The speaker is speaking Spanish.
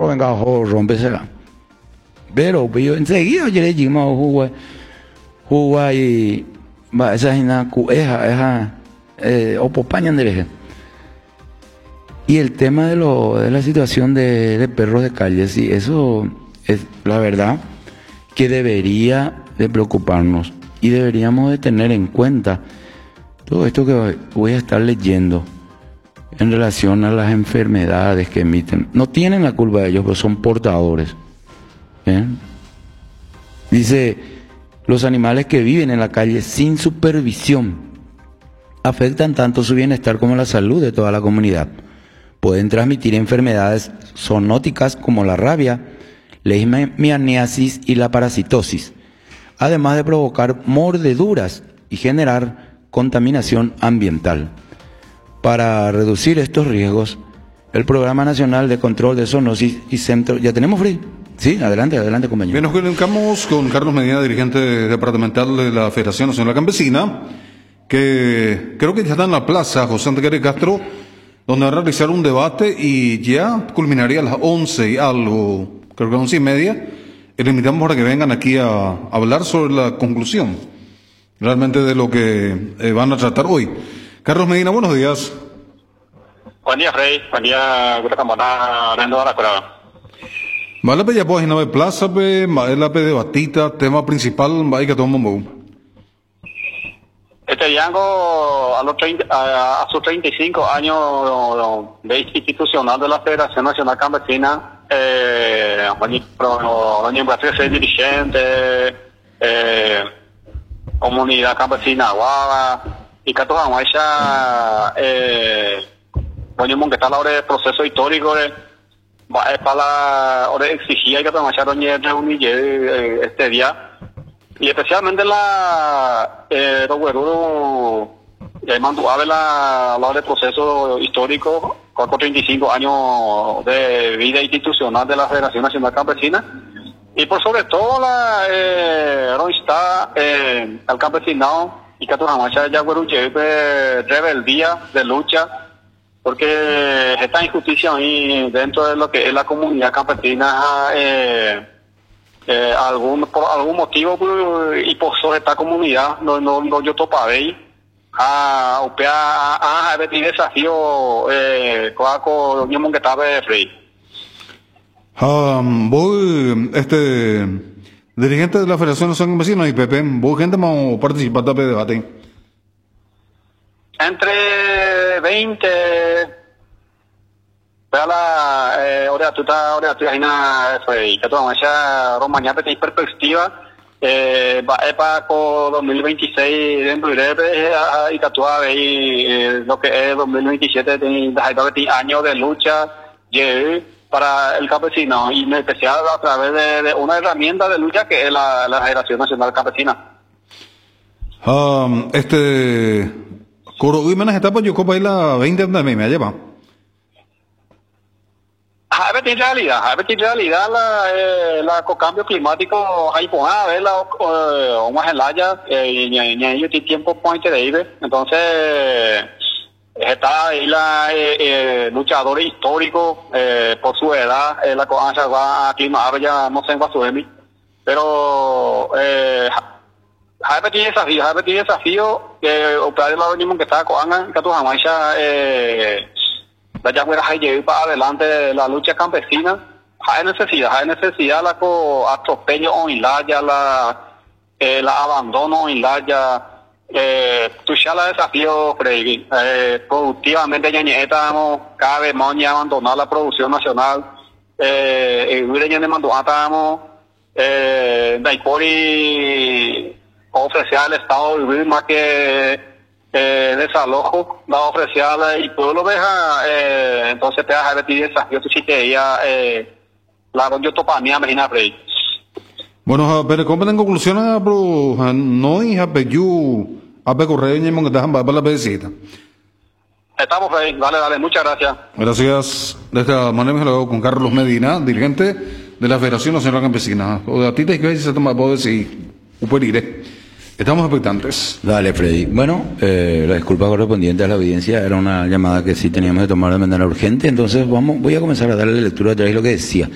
venga, rompesela. Pero yo enseguida yo le digo, jugué y va esa es una cueja, opopañan de eje. Y el tema de la situación de perros de calle, sí, eso es la verdad que debería de preocuparnos y deberíamos de tener en cuenta todo esto que voy a estar leyendo en relación a las enfermedades que emiten. No tienen la culpa de ellos, pero son portadores. Dice, los animales que viven en la calle sin supervisión afectan tanto su bienestar como la salud de toda la comunidad. Pueden transmitir enfermedades zoonóticas como la rabia, leishmaniasis y la parasitosis, además de provocar mordeduras y generar contaminación ambiental. Para reducir estos riesgos, el Programa Nacional de Control de Zoonosis y Centro... ¿Ya tenemos, Freddy? Sí, adelante, compañero. Bien, nos comunicamos con Carlos Medina, dirigente departamental de la Federación Nacional Campesina, que creo que ya está en la plaza José Antequera Castro, donde va a realizar un debate y ya culminaría a las 11 y algo, creo que a 11:30. Y le invitamos para que vengan aquí a hablar sobre la conclusión realmente de lo que van a tratar hoy. Carlos Medina, buenos días. Buen día, Frei. Buen día, Vale, pues ya pues en la plaza, la debatita, tema principal, va que tomamos. Este Yango a sus 35 años de institucional de la Federación Nacional Campesina, ser dirigente, comunidad campesina, guava, y que toda maestra, que está la hora de proceso histórico, para la hora de exigir que toda maestra reunir este día. Y especialmente mantuve la hora de proceso histórico con 35 años de vida institucional de la Federación Nacional Campesina. Y por sobre todo está al campesinado y que toda marcha ya rebeldía de lucha, porque esta injusticia ahí dentro de lo que es la comunidad campesina, por algún motivo y por sobre esta comunidad no yo topabé a repetir desafío con yo que estaba free. Voy dirigente de la Federación Nacional Campesina y Pepe, voy gente más participar de debate. Entre 20 ahora tú que tú mañana Romaña tiene perspectiva para 2026 dentro de y que tú lo que es 2027 tiene años de lucha para el campesino y en especial a través de una herramienta de lucha que es la Federación Nacional Campesina. Coro y menos etapa yo copa ahí la 20 de me lleva. En realidad la cambio climático hay por o más en laya y tiene tiempo point de entonces está ahí luchador histórico por su edad la cosa va a clima ya no sé en Guasuemi pero hay desafío que operar la mismo que está con que tú jamás la ya llevar para adelante la lucha campesina. Hay necesidad la atropello o en la abandono en la tu ya la desafío productivamente ya estamos cada vez más ya abandonar la producción nacional ya estamos Daipori ofrecer al Estado vivir más que desalojo la ofrecida y pueblo deja entonces te vas a repetir desafío tu sitio la yo topanía imagina Frey. Bueno, pero como en conclusión no hija peyu a correr ni que dejan para la visita. Estamos Frey, dale, muchas gracias. Gracias. De esta manera me lo con Carlos Medina, dirigente de la Federación Nacional Campesina. O de a ti te que se toma puedo decir uperire. Estamos expectantes. Dale, Freddy. Bueno, la disculpa correspondiente a la audiencia era una llamada que sí teníamos que tomar de manera urgente, entonces voy a comenzar a darle lectura a través de lo que decía.